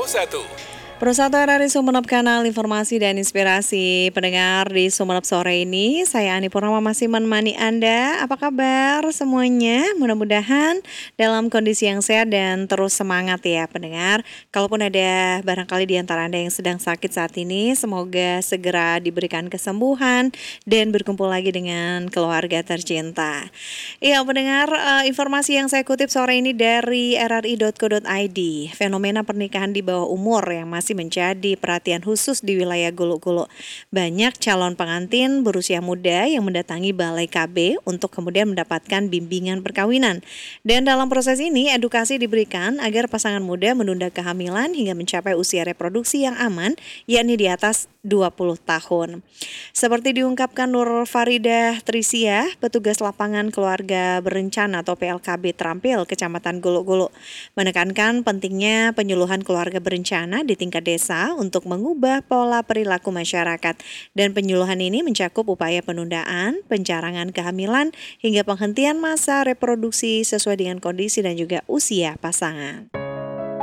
Persatu RRI Sumeneb, kanal informasi dan inspirasi pendengar di Sumeneb sore ini. Saya Ani Purnama masih menemani Anda. Apa kabar semuanya? Mudah-mudahan dalam kondisi yang sehat dan terus semangat ya pendengar. Kalaupun ada barangkali di antara Anda yang sedang sakit saat ini, semoga segera diberikan kesembuhan dan berkumpul lagi dengan keluarga tercinta. Iya pendengar, informasi yang saya kutip sore ini dari rri.co.id. Fenomena pernikahan di bawah umur yang masih menjadi perhatian khusus di wilayah Gulu-Gulu. Banyak calon pengantin berusia muda yang mendatangi Balai KB untuk kemudian mendapatkan bimbingan perkawinan. Dan dalam proses ini, edukasi diberikan agar pasangan muda menunda kehamilan hingga mencapai usia reproduksi yang aman, yakni di atas 20 tahun. Seperti diungkapkan Nur Faridah Trisia, petugas lapangan keluarga berencana atau PLKB Trampil, Kecamatan Gulu-Gulu, menekankan pentingnya penyuluhan keluarga berencana di tingkat desa untuk mengubah pola perilaku masyarakat. Dan penyuluhan ini mencakup upaya penundaan, pencarangan kehamilan, hingga penghentian masa reproduksi sesuai dengan kondisi dan juga usia pasangan.